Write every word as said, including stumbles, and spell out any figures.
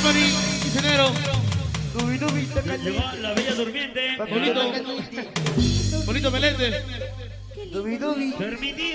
Armani, misionero. Dubi, dubi, taca, Llegó la bella durmiente. Bonito. Bonito Meléndez. dubi, dubi. Permitido.